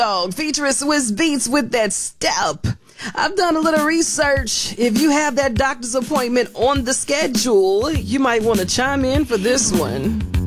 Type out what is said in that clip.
Dog featuring Swiss Beats with that step. I've done a little research. If you have that doctor's appointment on the schedule, you might want to chime in for this one.